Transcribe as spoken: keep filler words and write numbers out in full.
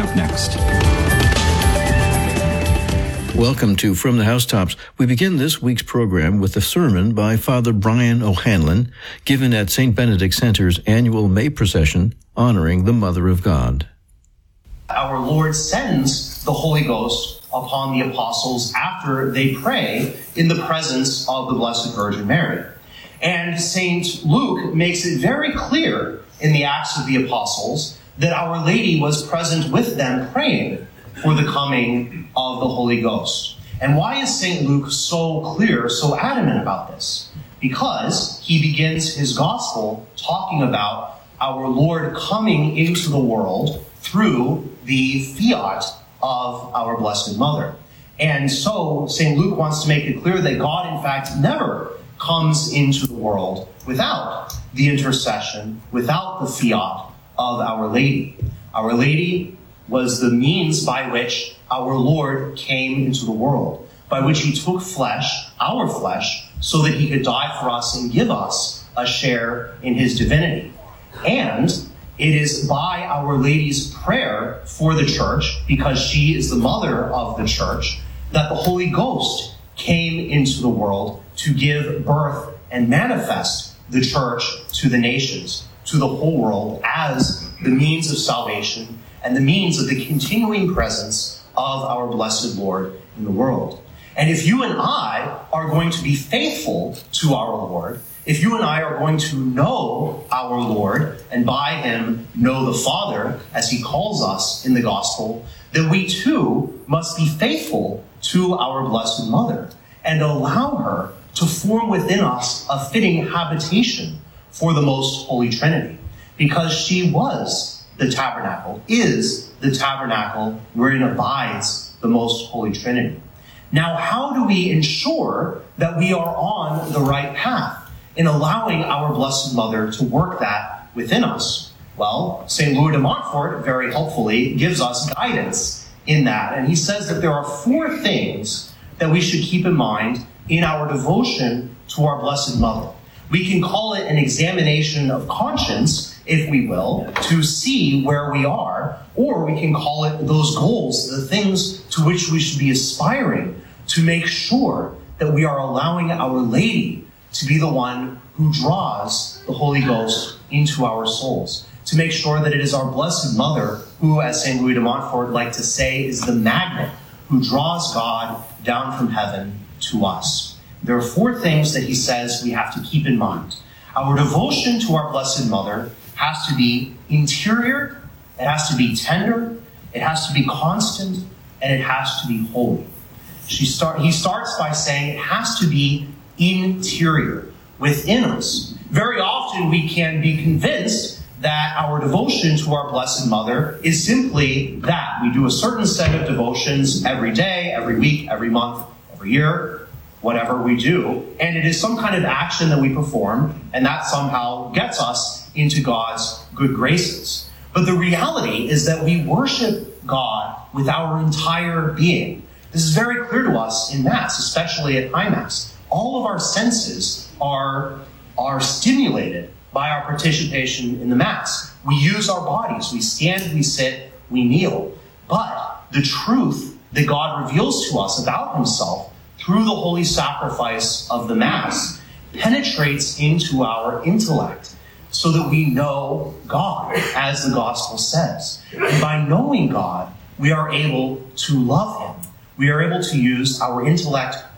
up next. Welcome to From the Housetops. We begin this week's program with a sermon by Father Brian O'Hanlon, given at Saint Benedict Center's annual May procession honoring the Mother of God. Our Lord sends the Holy Ghost upon the apostles after they pray in the presence of the Blessed Virgin Mary. And Saint Luke makes it very clear in the Acts of the Apostles that Our Lady was present with them praying for the coming of the Holy Ghost. And why is Saint Luke so clear, so adamant about this? Because he begins his gospel talking about our Lord coming into the world through the fiat of our Blessed Mother. And so Saint Luke wants to make it clear that God, in fact, never comes into the world without the intercession, without the fiat of Our Lady. Our Lady was the means by which our Lord came into the world, by which he took flesh, our flesh, so that he could die for us and give us a share in his divinity. And it is by Our Lady's prayer for the church, because she is the mother of the church, that the Holy Ghost came into the world to give birth and manifest the church to the nations, to the whole world, as the means of salvation and the means of the continuing presence of our blessed Lord in the world. And if you and I are going to be faithful to our Lord, if you and I are going to know our Lord and by him know the Father, as he calls us in the gospel, then we too must be faithful to our Blessed Mother and allow her to form within us a fitting habitation for the Most Holy Trinity, because she was the tabernacle, is the tabernacle wherein abides the Most Holy Trinity. Now, how do we ensure that we are on the right path in allowing our Blessed Mother to work that within us? Well, Saint Louis de Montfort very helpfully gives us guidance in that, and he says that there are four things that we should keep in mind in our devotion to our Blessed Mother. We can call it an examination of conscience, if we will, to see where we are, or we can call it those goals, the things to which we should be aspiring to make sure that we are allowing Our Lady to be the one who draws the Holy Ghost into our souls, to make sure that it is our Blessed Mother who, as Saint Louis de Montfort liked to say, is the magnet who draws God down from heaven to us. There are four things that he says we have to keep in mind. Our devotion to our Blessed Mother has to be interior, it has to be tender, it has to be constant, and it has to be holy. She start, he starts by saying it has to be interior, within us. Very often we can be convinced that our devotion to our Blessed Mother is simply that. We do a certain set of devotions every day, every week, every month, every year, whatever we do, and it is some kind of action that we perform, and that somehow gets us into God's good graces. But the reality is that we worship God with our entire being. This is very clear to us in Mass, especially at High Mass. All of our senses are, are stimulated by our participation in the Mass. We use our bodies. We stand, we sit, we kneel. But the truth that God reveals to us about himself through the holy sacrifice of the Mass penetrates into our intellect so that we know God, as the Gospel says. And by knowing God, we are able to love him. We are able to use our intellect